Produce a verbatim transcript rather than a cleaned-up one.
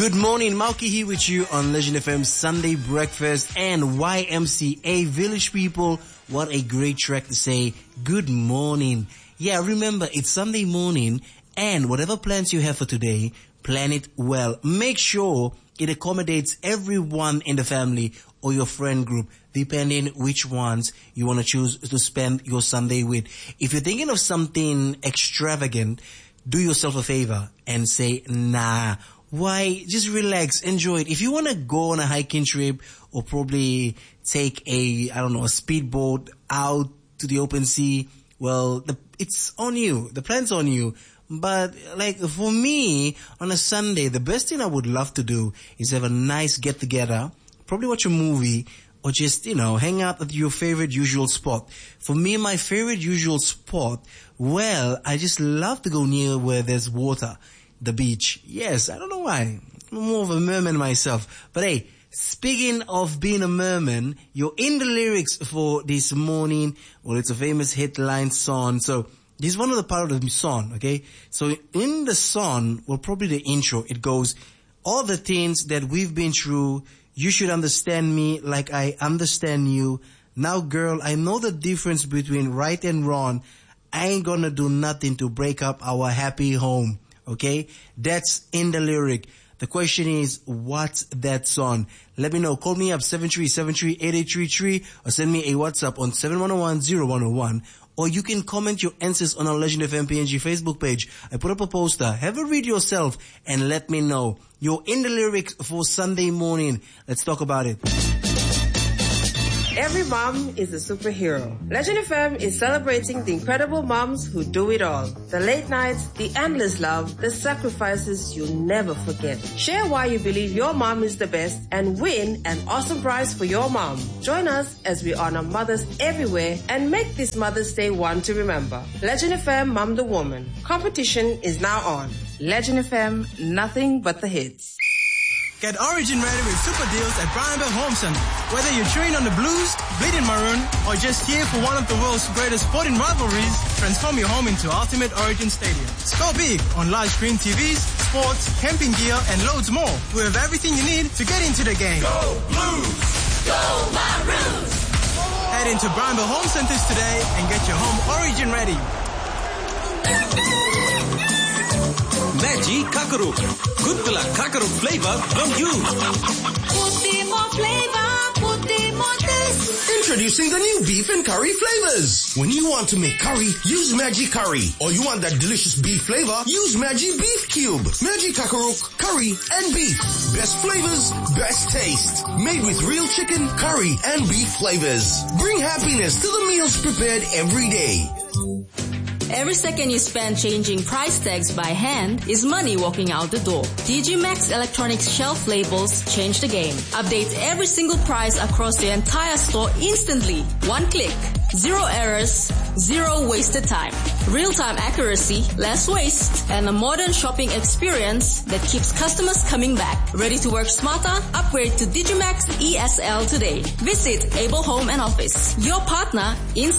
Good morning, Mauki here with you on Legend F M Sunday Breakfast and Y M C A Village People. What a great track to say good morning. Yeah, remember it's Sunday morning and whatever plans you have for today, plan it well. Make sure it accommodates everyone in the family or your friend group, depending which ones you want to choose to spend your Sunday with. If you're thinking of something extravagant, do yourself a favor and say, nah, why? Just relax, enjoy it. If you want to go on a hiking trip or probably take a, I don't know, a speedboat out to the open sea, well, the, it's on you. The plan's on you. But like for me, on a Sunday, the best thing I would love to do is have a nice get together, probably watch a movie, or just, you know, hang out at your favorite usual spot. For me, my favorite usual spot, well, I just love to go near where there's water, the beach. Yes, I don't know why. I'm more of a merman myself. But hey, speaking of being a merman, you're in the lyrics for this morning. Well, it's a famous headline song. So this is one of the part of the song, okay? So in the song, well, probably the intro, it goes, all the things that we've been through, you should understand me like I understand you. Now, girl, I know the difference between right and wrong. I ain't gonna do nothing to break up our happy home, okay? That's in the lyric. The question is, what's that song? Let me know. Call me up seven three seven three eight eight three three or send me a WhatsApp on seven one zero one zero one zero one. Or you can comment your answers on our Legend F M P N G Facebook page. I put up a poster. Have a read yourself and let me know. You're in the lyrics for Sunday morning. Let's talk about it. Every mom is a superhero. Legend F M is celebrating the incredible moms who do it all. The late nights, the endless love, the sacrifices you'll never forget. Share why you believe your mom is the best and win an awesome prize for your mom. Join us as we honor mothers everywhere and make this Mother's Day one to remember. Legend F M Mom the Woman. Competition is now on. Legend F M, nothing but the hits. Get Origin ready with super deals at Brian Bell Home Center. Whether you're cheering on the Blues, bleeding maroon, or just here for one of the world's greatest sporting rivalries, transform your home into Ultimate Origin Stadium. Score big on large screen T Vs, sports, camping gear, and loads more. We have everything you need to get into the game. Go Blues! Go Maroons! Head into Brian Bell Home Centers today and get your home Origin ready. Maggi Kakaruk. Good pula Kakaruk flavor from you. Putty more flavor, putty more taste. Introducing the new beef and curry flavors. When you want to make curry, use Maggi Curry. Or you want that delicious beef flavor, use Maggi Beef Cube. Maggi Kakaruk, curry and beef. Best flavors, best taste. Made with real chicken, curry and beef flavors. Bring happiness to the meals prepared every day. Every second you spend changing price tags by hand is money walking out the door. D G Max Electronics shelf labels change the game. Update every single price across the entire store instantly. One click. Zero errors, zero wasted time. Real-time accuracy, less waste, and a modern shopping experience that keeps customers coming back. Ready to work smarter? Upgrade to Digimax E S L today. Visit Able Home and Office, your partner in